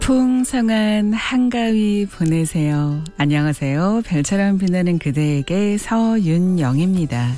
풍성한 한가위 보내세요. 안녕하세요. 별처럼 빛나는 그대에게 서윤영입니다.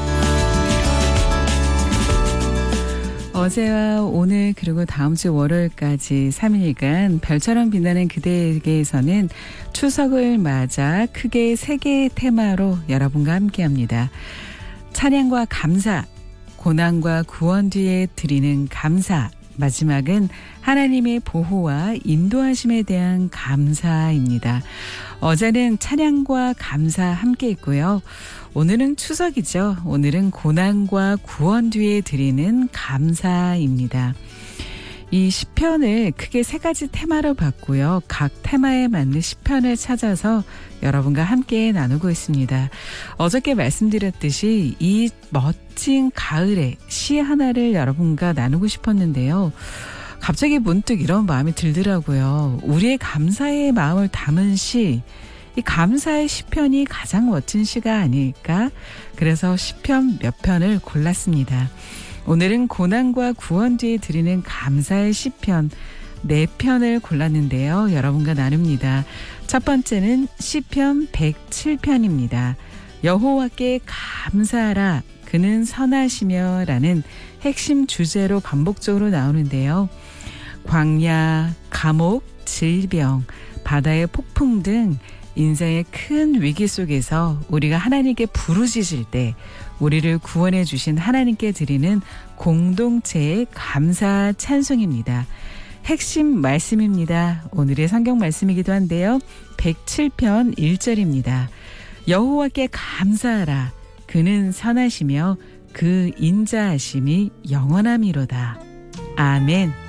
어제와 오늘 그리고 다음 주 월요일까지 3일간 별처럼 빛나는 그대에게서는 추석을 맞아 크게 3개의 테마로 여러분과 함께합니다. 찬양과 감사, 고난과 구원 뒤에 드리는 감사, 마지막은 하나님의 보호와 인도하심에 대한 감사입니다. 어제는 찬양과 감사 함께 했고요. 오늘은 추석이죠. 오늘은 고난과 구원 뒤에 드리는 감사입니다. 이 시편을 크게 3가지 테마로 봤고요. 각 테마에 맞는 시편을 찾아서 여러분과 함께 나누고 있습니다. 어저께 말씀드렸듯이 이 멋진 가을에 시 하나를 여러분과 나누고 싶었는데요. 갑자기 문득 이런 마음이 들더라고요. 우리의 감사의 마음을 담은 시, 이 감사의 시편이 가장 멋진 시가 아닐까? 그래서 시편 몇 편을 골랐습니다. 오늘은 고난과 구원 뒤에 드리는 감사의 시편 4편을 골랐는데요. 여러분과 나눕니다. 첫 번째는 시편 107편입니다. 여호와께 감사하라 그는 선하시며 라는 핵심 주제로 반복적으로 나오는데요. 광야, 감옥, 질병, 바다의 폭풍 등 인생의 큰 위기 속에서 우리가 하나님께 부르짖을 때 우리를 구원해 주신 하나님께 드리는 공동체의 감사 찬송입니다. 핵심 말씀입니다. 오늘의 성경 말씀이기도 한데요. 107편 1절입니다. 여호와께 감사하라. 그는 선하시며 그 인자하심이 영원함이로다. 아멘.